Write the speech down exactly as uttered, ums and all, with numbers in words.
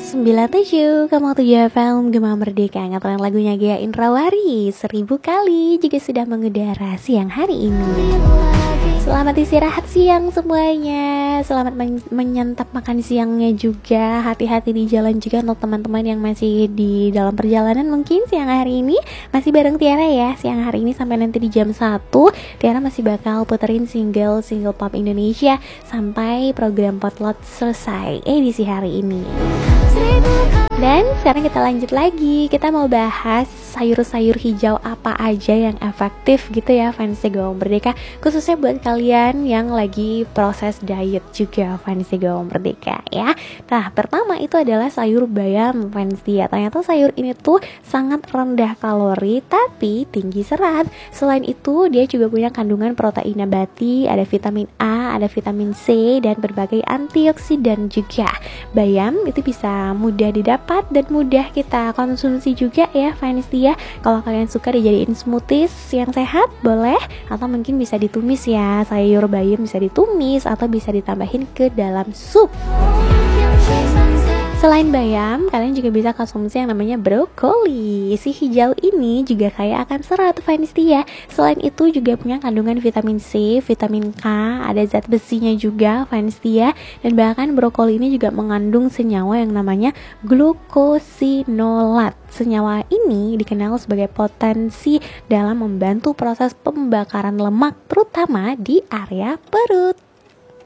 sembilan tujuh koma tujuh F M Gema Merdeka, ngaturan lagunya Gea Indrawari seribu kali juga sudah mengudara siang hari ini. Selamat istirahat siang semuanya. Selamat men- menyantap makan siangnya juga. Hati-hati di jalan juga untuk teman-teman yang masih di dalam perjalanan. Mungkin siang hari ini masih bareng Tiara ya. Siang hari ini sampai nanti di jam satu Tiara masih bakal puterin single-single pop Indonesia sampai program Potlot selesai edisi hari ini. Dan sekarang kita lanjut lagi. Kita mau bahas sayur-sayur hijau apa aja yang efektif gitu ya fans Gema Merdeka, khususnya buat kalian yang lagi proses diet juga fans Gema Merdeka ya. Nah, pertama itu adalah sayur bayam fans dia. Ternyata sayur ini tuh sangat rendah kalori tapi tinggi serat. Selain itu dia juga punya kandungan protein nabati, ada vitamin A, ada vitamin C, dan berbagai antioksidan juga. Bayam itu bisa mudah didapat dan mudah kita konsumsi juga ya fans dia. Kalau kalian suka dijadiin smoothies yang sehat boleh, atau mungkin bisa ditumis ya. Sayur bayam bisa ditumis atau bisa ditambahin ke dalam sup. Selain bayam, kalian juga bisa konsumsi yang namanya brokoli. Si hijau ini juga kaya akan serat fans dia. Selain itu juga punya kandungan vitamin C, vitamin K, ada zat besinya juga fans dia. Dan bahkan brokoli ini juga mengandung senyawa yang namanya glukosinolat. Senyawa ini dikenal sebagai potensi dalam membantu proses pembakaran lemak, terutama di area perut.